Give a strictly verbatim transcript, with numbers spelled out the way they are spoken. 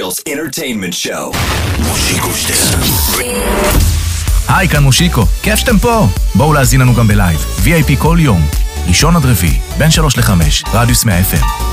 Israel's entertainment show. מושיקו שטרן. היי, כאן מושיקו. כיף שאתם פה. בואו להזין לנו גם בלייב. וי איי פי כל יום. ראשון עד רביעי, בין שלוש לחמש, רדיוס מאה אף אם.